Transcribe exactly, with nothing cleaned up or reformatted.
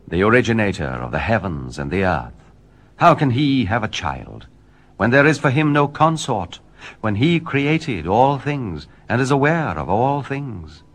the originator of the heavens and the earth. How can he have a child, when there is for him no consort, when he created all things and is aware of all things?